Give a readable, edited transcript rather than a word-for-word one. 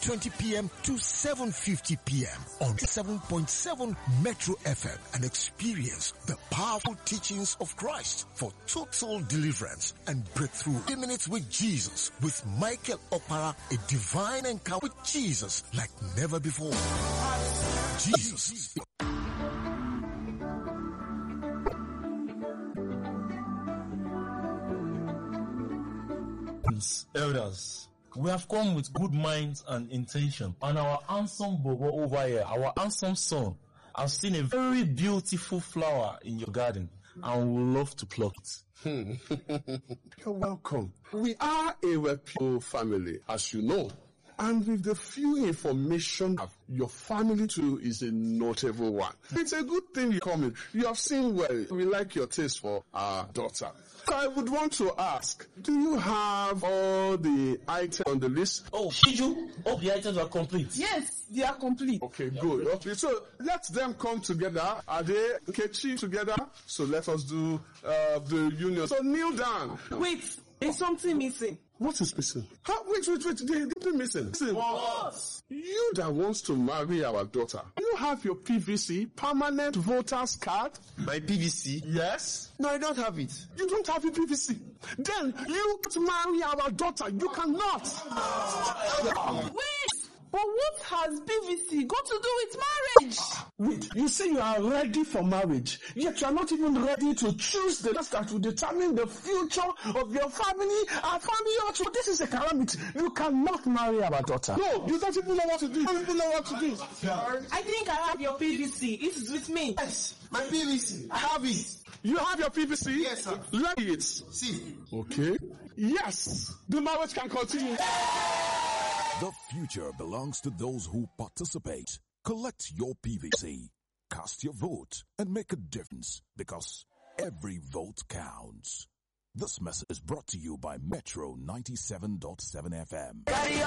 6:20 p.m. to 7:50 p.m. on 7.7 Metro FM and experience the powerful teachings of Christ for total deliverance and breakthrough. 3 minutes with Jesus with Michael Opara, a divine encounter with Jesus like never before. Jesus. Elders, we have come with good minds and intention, and our handsome Bobo over here, our handsome son, has seen a very beautiful flower in your garden and would love to pluck it. You're welcome. We are a Wepio family, as you know. And with the few information of your family too is a notable one. It's a good thing you come in. You have seen well. We like your taste for our daughter. So I would want to ask, do you have all the items on the list? Oh, Shiju, all the items are complete. Yes, they are complete. Okay, good. Okay, so let them come together. Are they Kechi together? So let us do the union. So kneel down. Wait, there's something missing. What is missing? Wait, they're missing. Listen, What? you that wants to marry our daughter, you have your PVC, permanent voters card? My PVC? Yes. No, I don't have it. You don't have your PVC. Then you can't marry our daughter. You cannot. Wait, but what has PVC got to do with marriage? Wait, you say you are ready for marriage, yet you are not even ready to choose the person that will determine the future of your family, our family also. This is a calamity. You cannot marry our daughter. No, you don't even know what to do. You don't even know what to do. I think I have your PVC. It is with me. Yes, my PVC. I have it. You have your PVC? Yes, sir. Let it. See. Okay. Yes. The marriage can continue. The future belongs to those who participate. Collect your PVC, cast your vote, and make a difference because every vote counts. This message is brought to you by Metro 97.7 FM.